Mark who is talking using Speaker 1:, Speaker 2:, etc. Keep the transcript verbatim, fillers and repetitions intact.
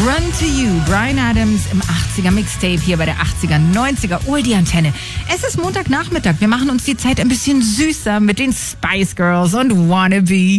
Speaker 1: Run to You, Bryan Adams im achtziger Mixtape hier bei der achtziger, neunziger Oldie-Antenne. Es ist Montagnachmittag, wir machen uns die Zeit ein bisschen süßer mit den Spice Girls und Wannabe.